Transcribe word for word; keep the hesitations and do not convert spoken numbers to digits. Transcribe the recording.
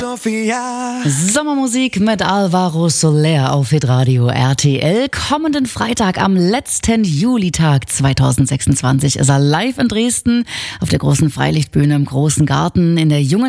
Sommermusik mit Alvaro Soler auf Hitradio R T L. Kommenden Freitag am letzten Julitag zweitausendsechsundzwanzig ist er live in Dresden auf der großen Freilichtbühne im Großen Garten in der Jungen